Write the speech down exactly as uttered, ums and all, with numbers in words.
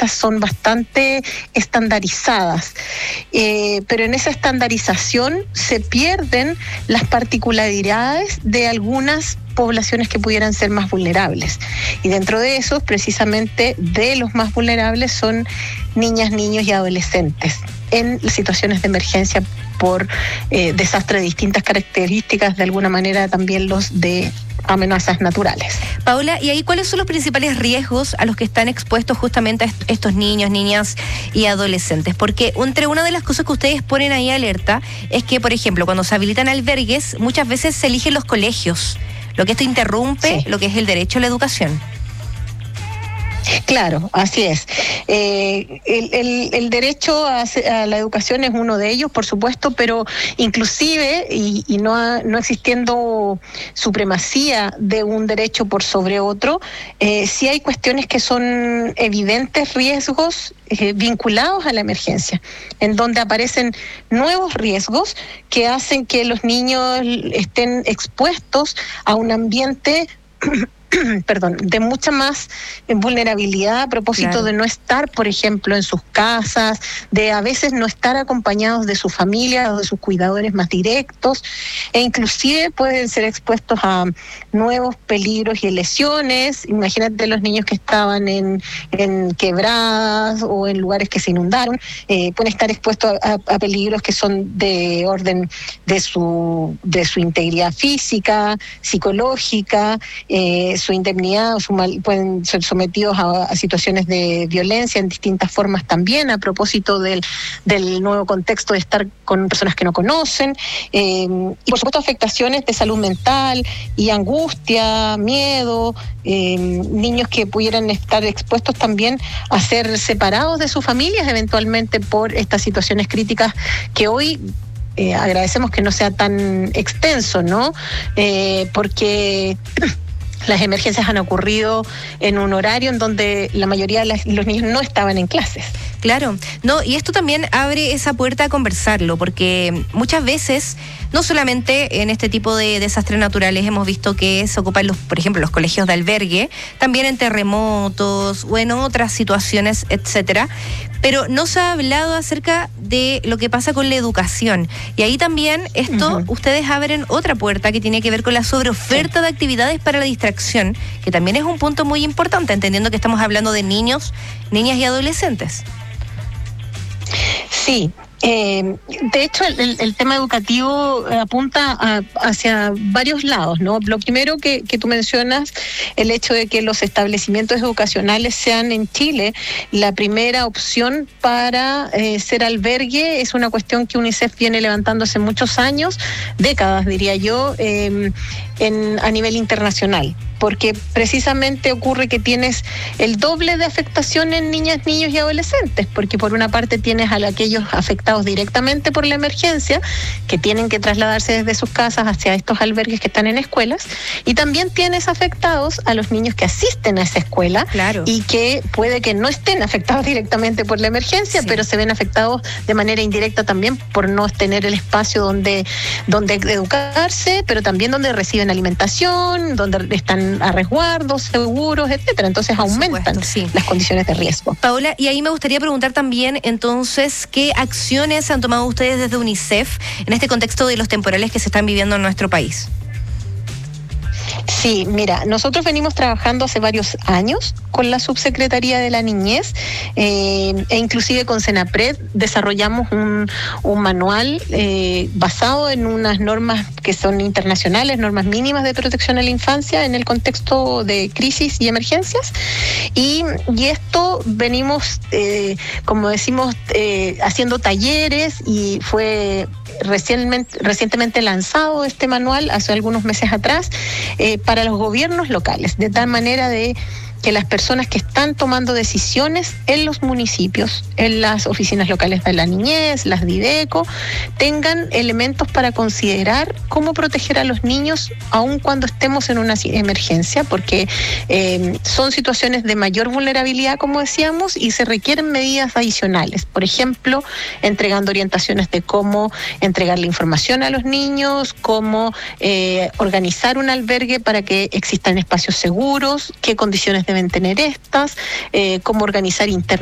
estas son bastante estandarizadas, eh, pero en esa estandarización se pierden las particularidades de algunas poblaciones que pudieran ser más vulnerables. Y dentro de esos, precisamente, de los más vulnerables son niñas, niños y adolescentes en situaciones de emergencia por eh, desastres de distintas características, de alguna manera también los de amenazas naturales. Paula, ¿y ahí cuáles son los principales riesgos a los que están expuestos justamente est- estos niños, niñas y adolescentes? Porque entre una de las cosas que ustedes ponen ahí alerta es que, por ejemplo, cuando se habilitan albergues, muchas veces se eligen los colegios, lo que esto interrumpe sí. lo que es el derecho a la educación. Claro, así es. Eh, el, el, el derecho a, a la educación es uno de ellos, por supuesto, pero inclusive, y, y no, ha, no existiendo supremacía de un derecho por sobre otro, eh, sí hay cuestiones que son evidentes riesgos eh, vinculados a la emergencia, en donde aparecen nuevos riesgos que hacen que los niños estén expuestos a un ambiente perdón, de mucha más vulnerabilidad a propósito claro. de no estar, por ejemplo, en sus casas, de a veces no estar acompañados de su familia o de sus cuidadores más directos, e inclusive pueden ser expuestos a nuevos peligros y lesiones. Imagínate los niños que estaban en, en quebradas o en lugares que se inundaron, eh, pueden estar expuestos a, a, a peligros que son de orden de su, de su integridad física, psicológica, eh, su indemnidad, o su mal, pueden ser sometidos a, a situaciones de violencia en distintas formas también, a propósito del, del nuevo contexto de estar con personas que no conocen, eh, y por supuesto afectaciones de salud mental y angustia, miedo, eh, niños que pudieran estar expuestos también a ser separados de sus familias eventualmente por estas situaciones críticas que hoy eh, agradecemos que no sea tan extenso, ¿no? Eh, porque las emergencias han ocurrido en un horario en donde la mayoría de las, los niños no estaban en clases. Claro, no, y esto también abre esa puerta a conversarlo, porque muchas veces, no solamente en este tipo de desastres naturales hemos visto que se ocupan, los, por ejemplo, los colegios de albergue, también en terremotos o en otras situaciones, etcétera, pero no se ha hablado acerca de lo que pasa con la educación. Y ahí también esto, uh-huh. ustedes abren otra puerta que tiene que ver con la sobreoferta sí. de actividades para la distracción, que también es un punto muy importante, entendiendo que estamos hablando de niños, niñas y adolescentes. Sí, eh, de hecho el, el tema educativo apunta a, hacia varios lados, ¿no? Lo primero que, que tú mencionas, el hecho de que los establecimientos educacionales sean en Chile la primera opción para eh, ser albergue, es una cuestión que UNICEF viene levantando hace muchos años, décadas diría yo, eh, en, a nivel internacional. Porque precisamente ocurre que tienes el doble de afectación en niñas, niños y adolescentes, porque por una parte tienes a aquellos afectados directamente por la emergencia, que tienen que trasladarse desde sus casas hacia estos albergues que están en escuelas, y también tienes afectados a los niños que asisten a esa escuela, claro. y que puede que no estén afectados directamente por la emergencia, sí. pero se ven afectados de manera indirecta también por no tener el espacio donde, donde educarse, pero también donde reciben alimentación, donde están a resguardos, seguros, etcétera. Entonces por aumentan supuesto, sí. las condiciones de riesgo. Paola, y ahí me gustaría preguntar también, entonces, ¿qué acciones han tomado ustedes desde UNICEF en este contexto de los temporales que se están viviendo en nuestro país? Sí, mira, nosotros venimos trabajando hace varios años con la Subsecretaría de la Niñez eh, e inclusive con Senapred desarrollamos un, un manual eh, basado en unas normas que son internacionales, normas mínimas de protección a la infancia en el contexto de crisis y emergencias. Y, y esto venimos, eh, como decimos, eh, haciendo talleres y fue recientemente, recientemente lanzado este manual hace algunos meses atrás eh, para los gobiernos locales, de tal manera de que las personas que están tomando decisiones en los municipios, en las oficinas locales de la niñez, las Dideco, tengan elementos para considerar cómo proteger a los niños aun cuando estemos en una emergencia, porque eh, son situaciones de mayor vulnerabilidad, como decíamos, y se requieren medidas adicionales. Por ejemplo, entregando orientaciones de cómo entregar la información a los niños, cómo eh, organizar un albergue para que existan espacios seguros, qué condiciones de deben tener estas, eh, cómo organizar internamente